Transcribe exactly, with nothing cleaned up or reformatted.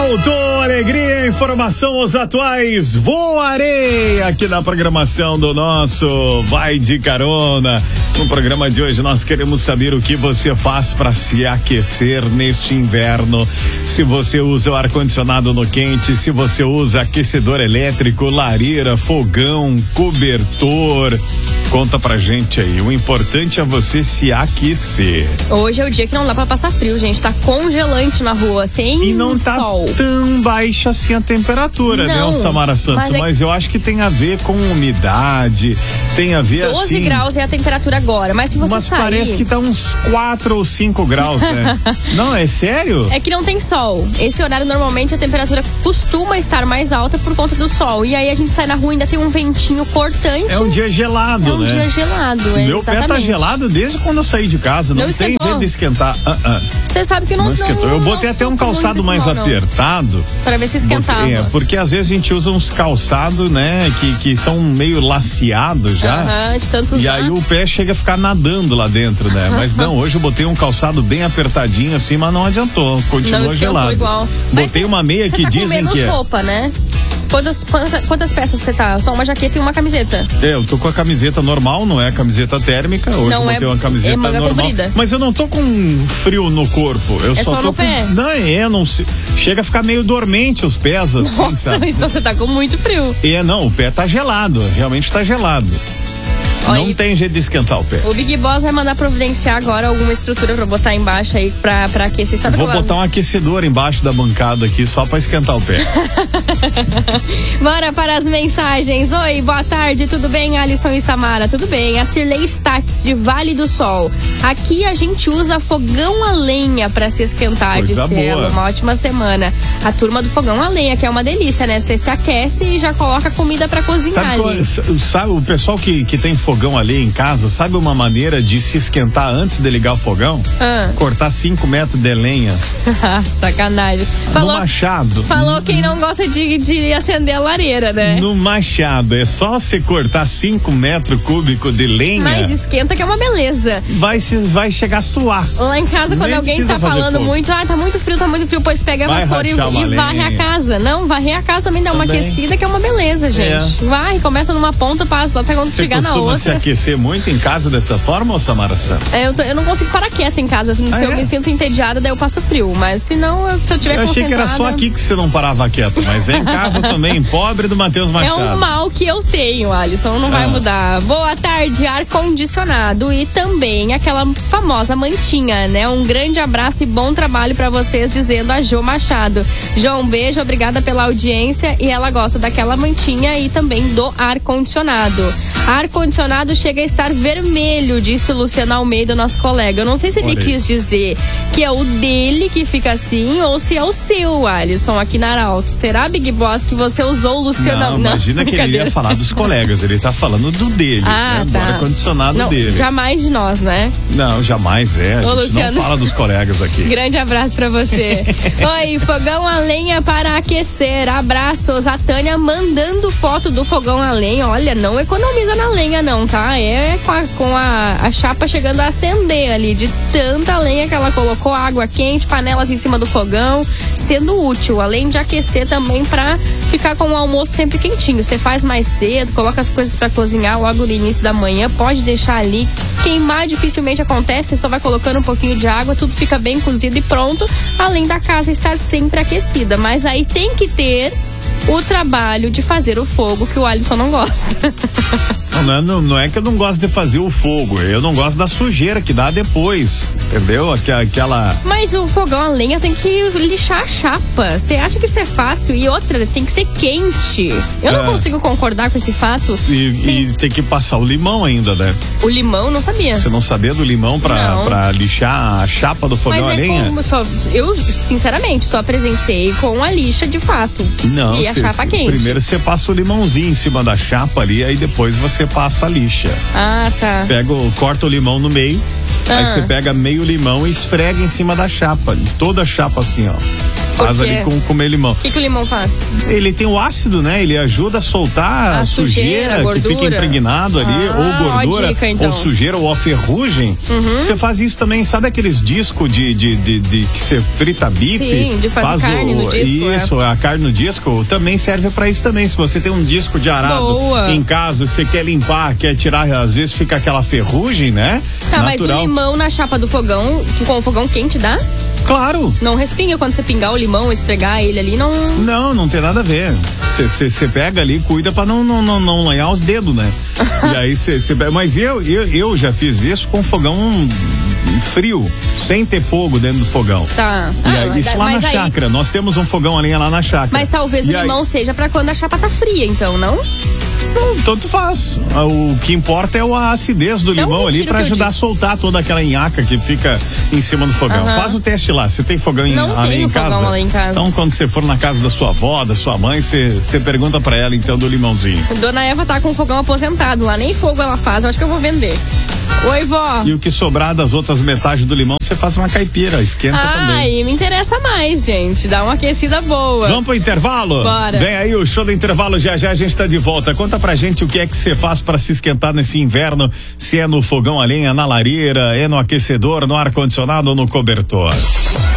Voltou alegria, informação, os atuais voarei aqui na programação do nosso Vai de Carona. No programa de hoje nós queremos saber o que você faz para se aquecer neste inverno. Se você usa o ar-condicionado no quente, se você usa aquecedor elétrico, lareira, fogão, cobertor. Conta pra gente aí, o importante é você se aquecer. Hoje é o dia que não dá pra passar frio, gente, tá congelante na rua, sem e não tá sol. Tão baixa assim a temperatura, não, né, Samara Santos? mas, é... mas eu acho que tem a ver com umidade, tem a ver doze assim... graus é a temperatura agora, mas se você mas sair... Mas parece que tá uns quatro ou cinco graus, né? Não, é sério? É que não tem sol. Esse horário, normalmente, a temperatura costuma estar mais alta por conta do sol. E aí a gente sai na rua e ainda tem um ventinho cortante. É um dia gelado, é um né? dia gelado, é, Meu exatamente. pé tá gelado desde quando eu saí de casa. Não, não tem jeito de esquentar. Você uh, uh. sabe que não, não esquentou. Não, eu botei não até um calçado mais mal, apertado. Pra ver se esquentava. Porque, é, porque às vezes a gente usa uns calçados, né? Que, que são meio laceados já. Aham, de tanto usar. E aí o pé chega a ficar nadando lá dentro, né? Mas não, hoje eu botei um calçado bem apertadinho assim, mas não adiantou. Continua não gelado. Igual. Botei uma meia que tá dizem com menos que é. roupa, né? Quantas, quantas, quantas peças você tá? Só uma jaqueta e uma camiseta? É, eu tô com a camiseta normal, não é a camiseta térmica. Hoje não eu botei é, uma camiseta é manga normal. Comprida. Mas eu não tô com frio no corpo. Eu é só, só tô no com... pé? Não, é, não se... Chega a ficar meio dormente os pés, assim, Nossa, sabe? então você tá com muito frio. É, não, o pé tá gelado, realmente tá gelado. Não Oi, tem jeito de esquentar o pé. O Big Boss vai mandar providenciar agora alguma estrutura pra botar embaixo aí pra, pra aquecer. Sabe Vou botar um aquecedor embaixo da bancada aqui só pra esquentar o pé. Bora para as mensagens. Oi, boa tarde, tudo bem, Alisson e Samara? Tudo bem? A Cirlei Stats de Vale do Sol. Aqui a gente usa fogão a lenha pra se esquentar, Coisa disse ela. Uma ótima semana. A turma do fogão a lenha, que é uma delícia, né? Você se aquece e já coloca comida pra cozinhar sabe ali. Qual, sabe, o pessoal que, que tem fogão fogão ali em casa, sabe uma maneira de se esquentar antes de ligar o fogão? Ah. Cortar cinco metros de lenha. Sacanagem. Falou, no machado. Falou quem não gosta de, de acender a lareira, né? No machado. É só você cortar cinco metros cúbicos de lenha. Mas esquenta que é uma beleza. Vai, se, vai chegar a suar. Lá em casa, quando Nem alguém tá falando fogo. muito, ah, tá muito frio, tá muito frio, pois pega a vai vassoura e, e varre a casa. Não, varrer a casa também dá uma também. aquecida, que é uma beleza, gente. É. Vai, começa numa ponta, passa até quando Você chegar na outra. Você aquecer muito em casa dessa forma, ou Samara Santos? É, eu, tô, eu não consigo parar quieta em casa. Se ah, eu é? me sinto entediada, daí eu passo frio. Mas se não, eu, se eu tiver eu achei que era só aqui que você não parava quieto, mas é em casa também, pobre do Matheus Machado. É um mal que eu tenho, Alisson, não ah. vai mudar. Boa tarde, ar-condicionado e também aquela famosa mantinha, né? Um grande abraço e bom trabalho pra vocês, dizendo a Jo Machado. João, um beijo, obrigada pela audiência, e ela gosta daquela mantinha e também do ar-condicionado. Ar-condicionado chega a estar vermelho, disse o Luciano Almeida, nosso colega. Eu não sei se ele quis dizer que é o dele que fica assim ou se é o seu, Alisson, aqui na Arauto. Será, Big Boss, que você usou o Luciano? Não, não imagina que ele ia falar dos colegas, ele tá falando do dele, ah, né? tá. Do ar-condicionado não, dele. Jamais de nós, né? Não, jamais é. A Ô, gente Luciano, não fala dos colegas aqui. Grande abraço pra você. Oi, fogão a lenha para aquecer. Abraços. A Tânia mandando foto do fogão a lenha. Olha, não economiza na lenha não, tá? É com a, com a, a chapa chegando a acender ali, de tanta lenha que ela colocou, água quente, panelas em cima do fogão, sendo útil, além de aquecer também pra ficar com o almoço sempre quentinho. Você faz mais cedo, coloca as coisas pra cozinhar logo no início da manhã, pode deixar ali. Queimar dificilmente acontece, você só vai colocando um pouquinho de água, tudo fica bem cozido e pronto, além da casa estar sempre aquecida. Mas aí tem que ter o trabalho de fazer o fogo, que o Alisson não gosta. Não, não, não é que eu não gosto de fazer o fogo, eu não gosto da sujeira que dá depois, entendeu? Aquela... Mas o fogão a lenha tem que lixar a chapa. Você acha que isso é fácil? E outra, tem que ser quente. Eu é. não consigo concordar com esse fato. E tem... e tem que passar o limão ainda, né? O limão, não sabia. Você não sabia do limão pra, pra lixar a chapa do fogão Mas a lenha? É como só, eu, sinceramente, só presenciei com a lixa de fato. Não, e a cê, chapa quente. Primeiro você passa o limãozinho em cima da chapa ali, aí depois você passa a lixa. Ah, tá. Pega, corta o limão no meio, ah. aí você pega meio limão e esfrega em cima da chapa, toda a chapa assim, ó. Faz ali com comer limão. O que, que o limão faz? Ele tem o ácido, né? Ele ajuda a soltar a, a sujeira, sujeira que fica impregnado ali, ah, ou gordura, dica, então. ou sujeira, ou a ferrugem. Você uhum. faz isso também, sabe aqueles discos de, de, de, de que você frita bife? Sim, de fazer faz carne o, no disco. Isso, é. a carne no disco também serve pra isso também. Se você tem um disco de arado Boa. em casa, você quer limpar, quer tirar, às vezes fica aquela ferrugem, né? Tá, Natural. mas o limão na chapa do fogão, com o fogão quente dá? Claro. Não respinga quando você pingar o limão, esfregar ele ali, não... Não, não tem nada a ver. Você pega ali, cuida pra não, não, não, não lanhar os dedos, né? E aí você... Mas eu, eu, eu já fiz isso com fogão frio, sem ter fogo dentro do fogão. Tá. E aí, ah, isso lá na aí... chácara. Nós temos um fogão a lenha lá na chácara. Mas talvez e o limão aí... seja pra quando a chapa tá fria, então, não? Não, tanto faz. O que importa é a acidez do limão ali pra ajudar a soltar toda aquela nhaca que fica em cima do fogão. Uhum. Faz o teste lá. Você tem fogão não a lenha em fogão casa? Lá em casa? Então, quando você for na casa da sua avó, da sua mãe, você pergunta pra ela, então, do limãozinho. Dona Eva tá com o fogão aposentado lá. Nem fogo ela faz. Eu acho que eu vou vender. Oi, vó. E o que sobrar das outras metades do limão, você faz uma caipira, esquenta Ai, também. Ai, me interessa mais, gente. Dá uma aquecida boa. Vamos pro intervalo? Bora. Vem aí o show do intervalo, já já a gente tá de volta. Conta pra gente o que é que você faz pra se esquentar nesse inverno, se é no fogão a lenha, na lareira, é no aquecedor, no ar-condicionado ou no cobertor.